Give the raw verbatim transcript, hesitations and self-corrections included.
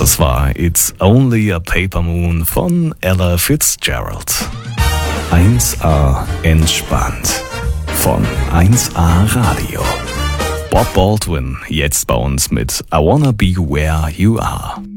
Das war It's Only a Paper Moon von Ella Fitzgerald. eins A entspannt von eins A Radio. Bob Baldwin jetzt bei uns mit I Wanna Be Where You Are.